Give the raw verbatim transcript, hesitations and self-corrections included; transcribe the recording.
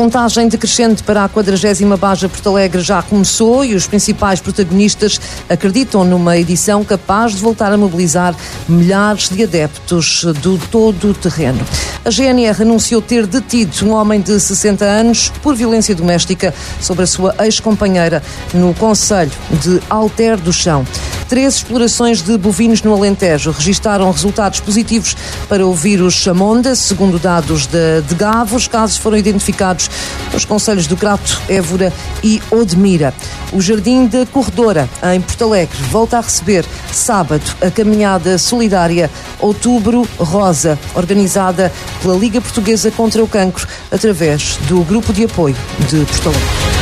contagem decrescente para a quadragésima Baja Porto Alegre já começou e os principais protagonistas acreditam numa edição capaz de voltar a mobilizar milhares de adeptos do todo o terreno. A G N R anunciou ter detido um homem de sessenta anos por violência doméstica sobre a sua ex-companheira no concelho de Alter do Chão. Três explorações de bovinos no Alentejo registaram resultados positivos para o vírus Chamonda, segundo dados da DGAV. Os casos foram identificados nos concelhos do Crato, Évora e Odmira. O Jardim da Corredora, em Porto Alegre, volta a receber sábado a caminhada solidária Outubro Rosa, organizada pela Liga Portuguesa contra o Cancro, através do Grupo de Apoio de Porto Alegre.